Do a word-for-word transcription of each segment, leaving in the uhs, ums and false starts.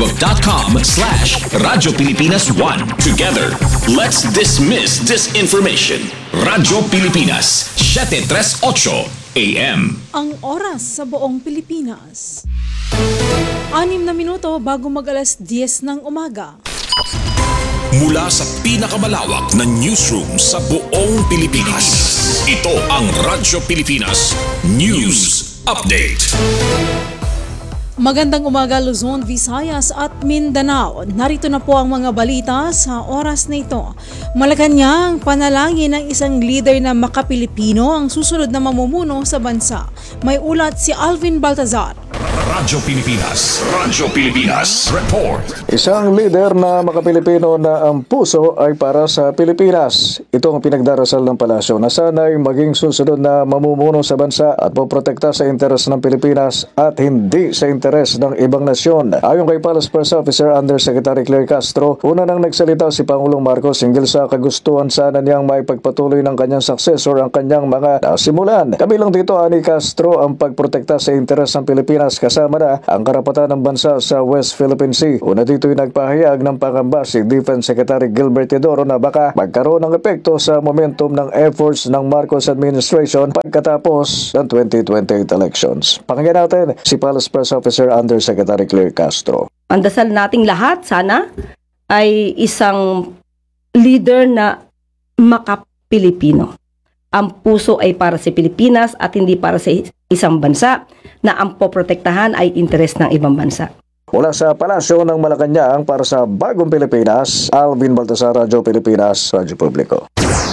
facebook.com slash Radyo Pilipinas one. Together, let's dismiss disinformation. Radyo Pilipinas, seven thirty-eight A M. Ang oras sa buong Pilipinas. Anim na minuto bago mag-alas diyes ng umaga. Mula sa pinakamalawak na newsroom sa buong Pilipinas. Ito ang Radyo Pilipinas News Update. Magandang umaga Luzon, Visayas at Mindanao. Narito na po ang mga balita sa oras na ito. Malacanang panalangin ng isang leader na makapilipino ang susunod na mamumuno sa bansa. May ulat si Alvin Baltazar. Radyo Pilipinas, Radyo Pilipinas Report. Isang leader na makapilipino na ang puso ay para sa Pilipinas. Ito ang pinagdarasal ng palasyo na sana'y maging susunod na mamumuno sa bansa at poprotekta sa interes ng Pilipinas at hindi sa interes ng ibang nasyon. Ayon kay Palace Press Officer Undersecretary Claire Castro, una nang nagsalita si Pangulong Marcos hinggil sa kagustuhan sana niyang maipagpatuloy ng kanyang successor ang kanyang mga nasimulan. Kabilang dito ani Castro ang pagprotekta sa interes ng Pilipinas kasama na ang karapatan ng bansa sa West Philippine Sea. Una dito'y nagpahayag ng pangamba si Defense Secretary Gilbert Teodoro na baka magkaroon ng epekto sa momentum ng efforts ng Marcos administration pagkatapos ng twenty twenty-eight elections. Pakinggan natin si Palace Press Officer Undersecretary Claire Castro. Ang dasal nating lahat sana ay isang leader na makapilipino. Ang puso ay para sa Pilipinas at hindi para sa isang bansa na ang poprotektahan ay interes ng ibang bansa. Mula sa Palasyo ng Malacanang para sa Bagong Pilipinas, Alvin Baltasar, Radyo Pilipinas, Radyo Publiko.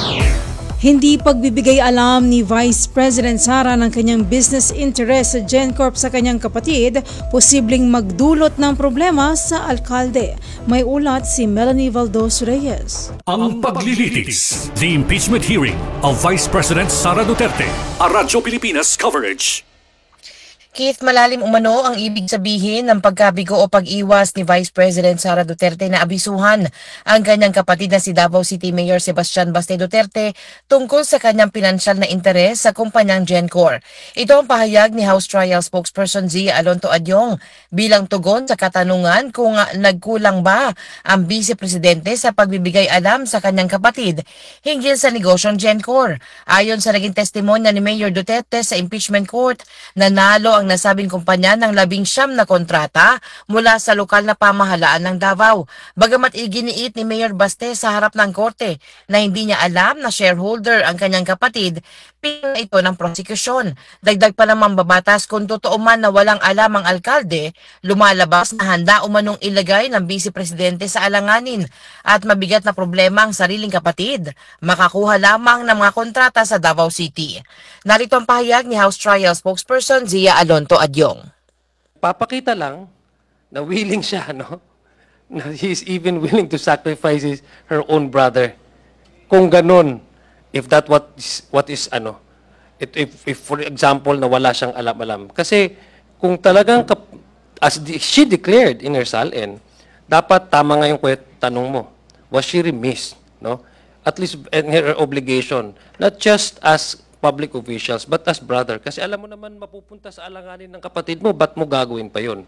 Hindi pagbibigay alam ni Vice President Sara ng kanyang business interest sa GenCorp sa kanyang kapatid, posibleng magdulot ng problema sa alkalde. May ulat si Melanie Valdos Reyes. Ang paglilitis, the impeachment hearing of Vice President Sara Duterte, a Radyo Pilipinas coverage. Keith, malalim umano ang ibig sabihin ng pagkabigo o pag-iwas ni Vice President Sara Duterte na abisuhan ang kanyang kapatid na si Davao City Mayor Sebastian Baste Duterte tungkol sa kanyang pinansyal na interes sa kumpanyang GenCorp. Ito ang pahayag ni House Trial Spokesperson Zia Alonto Adyong bilang tugon sa katanungan kung nagkulang ba ang Vice Presidente sa pagbibigay alam sa kanyang kapatid hinggil sa negosyong GenCorp. Ayon sa naging testimonya ni Mayor Duterte sa impeachment court, nanalo ang nasabing kumpanya ng labing siyam na kontrata mula sa lokal na pamahalaan ng Davao. Bagamat iginiit ni Mayor Baste sa harap ng korte na hindi niya alam na shareholder ang kanyang kapatid, pinang ito ng prosekusyon. Dagdag pa naman babatas kung totoo man na walang alam ang alkalde, lumalabas na handa umanong ilagay ng Vice Presidente sa alanganin at mabigat na problema ang sariling kapatid, makakuha lamang ng mga kontrata sa Davao City. Narito ang pahayag ni House Trial Spokesperson Zia Alonto Adyong. Papakita lang na willing siya, no? Na he's even willing to sacrifice his, her own brother. Kung ganun, if that what is, what is ano, if, if, if for example na wala siyang alam-alam. Kasi kung talagang, kap, as the, she declared in her salin, dapat tama nga yung kwet, tanong mo, was she remiss, no? At least in her obligation, not just as public officials, but as brother. Kasi alam mo naman, mapupunta sa alanganin ng kapatid mo, ba't mo gagawin pa yun?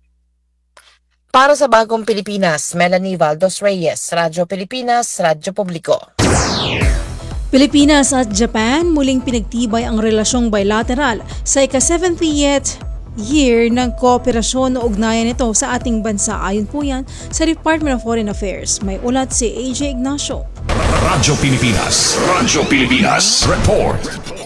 Para sa Bagong Pilipinas, Melanie Valdos Reyes, Radyo Pilipinas, Radyo Publiko. Pilipinas at Japan muling pinagtibay ang relasyong bilateral sa ika-seventieth year ng kooperasyon o ugnayan nito sa ating bansa. Ayon po yan sa Department of Foreign Affairs. May ulat si A J Ignacio. Radyo Pilipinas, Radyo Pilipinas Report.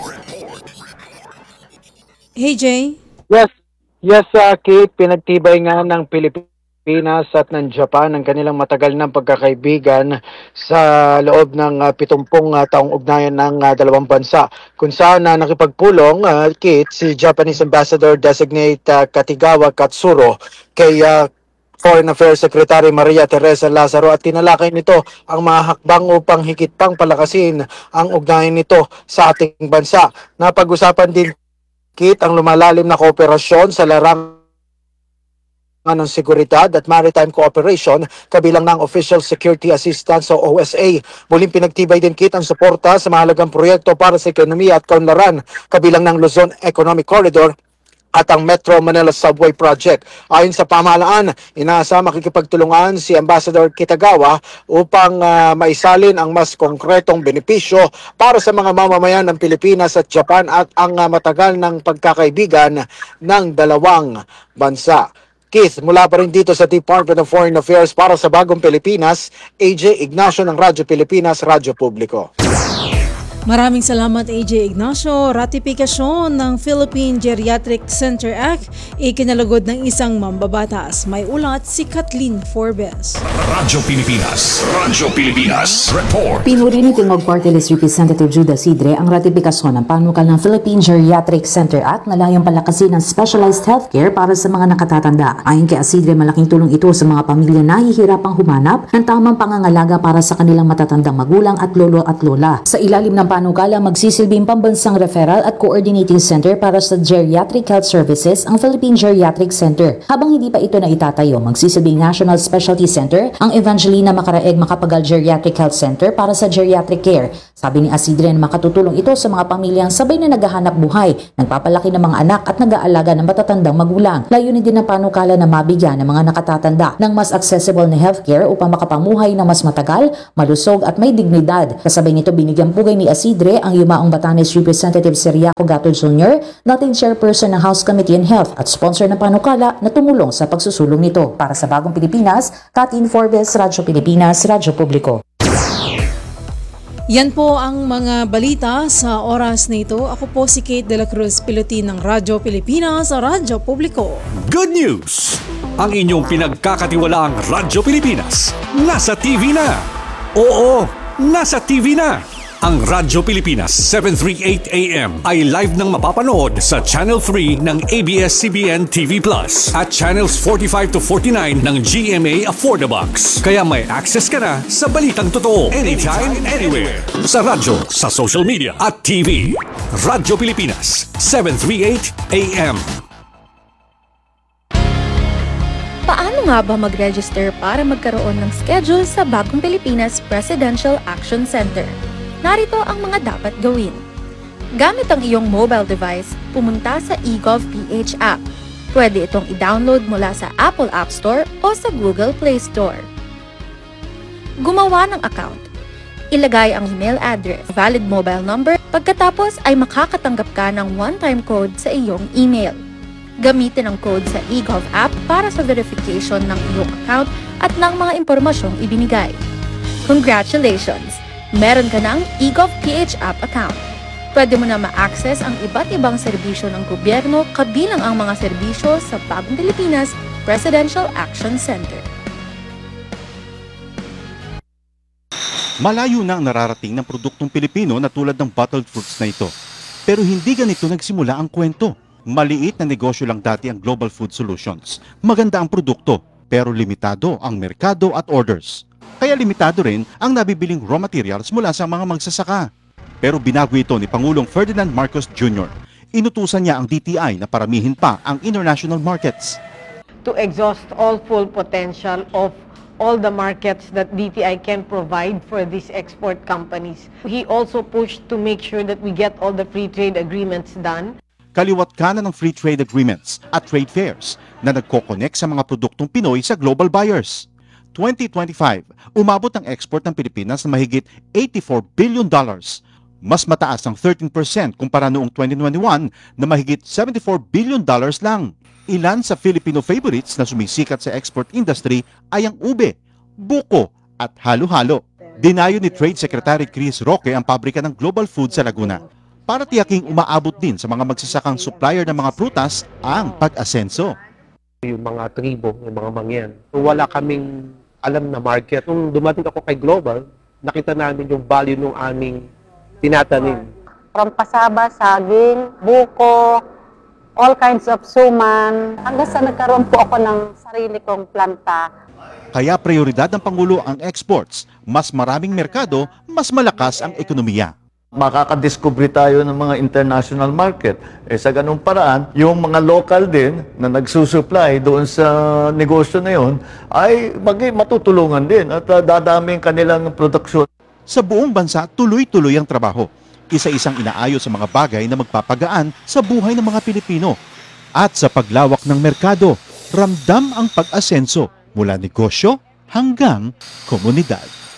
Hey Jay. Yes, yes uh, Kate, pinagtibay nga ng Pilipinas at ng Japan ang kanilang matagal ng pagkakaibigan sa loob ng uh, pitumpung uh, taong ugnayan ng uh, dalawang bansa. Kung saan uh, nakipagpulong, uh, Kate, si Japanese Ambassador Designate uh, Katigawa Katsuro kay uh, Foreign Affairs Secretary Maria Teresa Lazaro at tinalakay nito ang mga hakbang upang higit pang palakasin ang ugnayan nito sa ating bansa. Napag-usapan din, Kit, ang lumalalim na kooperasyon sa larangan ng seguridad at maritime cooperation kabilang ng Official Security Assistance o O S A. Muling pinagtibay din, Kit, ang suporta sa mahalagang proyekto para sa ekonomiya at kaunlaran kabilang ng Luzon Economic Corridor at ang Metro Manila Subway Project. Ayon sa pamahalaan, inaasa makikipagtulungan si Ambassador Kitagawa upang uh, maisalin ang mas konkretong benepisyo para sa mga mamamayan ng Pilipinas at Japan at ang uh, matagal ng pagkakaibigan ng dalawang bansa. Keith, mula pa rin dito sa Department of Foreign Affairs para sa Bagong Pilipinas, A J Ignacio ng Radyo Pilipinas, Radyo Publiko. Maraming salamat A J Ignacio. Ratifikasyon ng Philippine Geriatric Center Act ikinalugod ng isang mambabatas. May ulat si Kathleen Forbes. Radyo Pilipinas. Radyo Pilipinas. Report. Pinuri ni Tingog Party List Representative Judah Sidre ang ratifikasyon ng panukal ng Philippine Geriatric Center Act na layong palakasin ng specialized healthcare para sa mga nakatatanda. Ayon kay Asidre, malaking tulong ito sa mga pamilya na hihirapang humanap ng tamang pangangalaga para sa kanilang matatandang magulang at lolo at lola. Sa ilalim ng panukala, magsisilbing pambansang referral at coordinating center para sa geriatric health services ang Philippine Geriatric Center. Habang hindi pa ito na itatayo, magsisilbing National Specialty Center ang Evangelina Macaraeg Macapagal Geriatric Health Center para sa geriatric care. Sabi ni Asidre na makatutulong ito sa mga pamilyang sabay na naghahanap buhay, nagpapalaki ng mga anak at nag-aalaga ng matatandang magulang. Layunin din ng panukala na mabigyan ng mga nakatatanda ng mas accessible na healthcare upang makapamuhay ng mas matagal, malusog at may dignidad. Kasabay nito, binigyan pugay ni Asidre ang yumaong Batanes Representative Seriaco Gatod Junior, dating chairperson ng House Committee on Health at sponsor ng panukala na tumulong sa pagsusulong nito. Para sa Bagong Pilipinas, Kathleen Forbes, Radyo Pilipinas, Radyo Publiko. Yan po ang mga balita sa oras na ito. Ako po si Kate De La Cruz, pilotin ng Radyo Pilipinas sa Radyo Publiko. Good news! Ang inyong pinagkakatiwalaang Radyo Pilipinas nasa T V na. Oo, nasa T V na. Ang Radyo Pilipinas seven thirty-eight A M ay live nang mapapanood sa Channel three ng A B S C B N T V Plus at Channels forty-five to forty-nine ng G M A Affordabox. Kaya may access ka na sa balitang totoo anytime, anywhere. Sa radyo, sa social media at T V. Radyo Pilipinas seven thirty-eight A M. Paano nga ba mag-register para magkaroon ng schedule sa Bagong Pilipinas Presidential Action Center? Narito ang mga dapat gawin. Gamit ang iyong mobile device, pumunta sa eGovPH app. Pwede itong i-download mula sa Apple App Store o sa Google Play Store. Gumawa ng account. Ilagay ang email address, valid mobile number, pagkatapos ay makakatanggap ka ng one-time code sa iyong email. Gamitin ang code sa eGov app para sa verification ng iyong account at ng mga impormasyong ibinigay. Congratulations! Meron ka ng eGovPH app account. Pwede mo na ma-access ang iba't ibang serbisyo ng gobyerno kabilang ang mga serbisyo sa Bagong Pilipinas Presidential Action Center. Malayo na ang nararating ng produktong Pilipino na tulad ng bottled fruits na ito. Pero hindi ganito nagsimula ang kwento. Maliit na negosyo lang dati ang Global Food Solutions. Maganda ang produkto, pero limitado ang merkado at orders. Kaya limitado rin ang nabibiling raw materials mula sa mga magsasaka. Pero binago ito ni Pangulong Ferdinand Marcos Junior Inutusan niya ang D T I na paramihin pa ang international markets. To exhaust all full potential of all the markets that D T I can provide for these export companies. He also pushed to make sure that we get all the free trade agreements done. Kaliwat kanan ng free trade agreements at trade fairs na nagko-connect sa mga produktong Pinoy sa global buyers. twenty twenty-five, umabot ang export ng Pilipinas na mahigit eighty-four billion dollars. Mas mataas ang thirteen percent kumpara noong twenty twenty-one na mahigit seventy-four billion dollars lang. Ilan sa Filipino favorites na sumisikat sa export industry ay ang ube, buko at halo-halo. Dinayo ni Trade Secretary Chris Roque ang pabrika ng Global Food sa Laguna para tiyaking umaabot din sa mga magsasakang supplier ng mga prutas ang pag-asenso. Yung mga tribo, yung mga mangyan. Wala kaming alam na market. Nung dumating ako kay Global, nakita namin yung value ng aming tinatanim. From pasaba, saging, buko, all kinds of suman. Hanggang sa nagkaroon po ako ng sarili kong planta. Kaya prioridad ng Pangulo ang exports. Mas maraming merkado, mas malakas ang ekonomiya. Makakadiscover tayo ng mga international market. Eh, sa ganung paraan, yung mga local din na nagsusupply doon sa negosyo na yun ay mag- matutulungan din at uh, dadami ang kanilang produksyon. Sa buong bansa, tuloy-tuloy ang trabaho. Isa-isang inaayos sa mga bagay na magpapagaan sa buhay ng mga Pilipino. At sa paglawak ng merkado, ramdam ang pag-asenso mula negosyo hanggang komunidad.